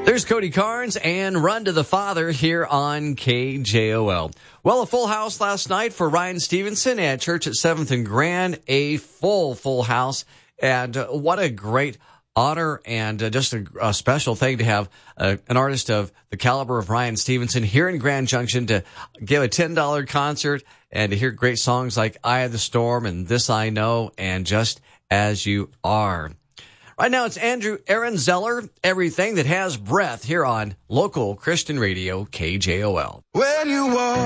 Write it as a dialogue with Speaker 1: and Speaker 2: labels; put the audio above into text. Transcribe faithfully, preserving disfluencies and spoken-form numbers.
Speaker 1: There's Cody Carnes and Run to the Father here on K J O L. Well, a full house last night for Ryan Stevenson at Church at seventh and Grand. A full, full house. And uh, what a great honor and uh, just a, a special thing to have uh, an artist of the caliber of Ryan Stevenson here in Grand Junction to give a ten dollars concert and to hear great songs like Eye of the Storm and This I Know and Just As You Are. Right now, it's Andrew Aaron Zeller, Everything That Has Breath, here on local Christian radio, K J O L.
Speaker 2: When you walk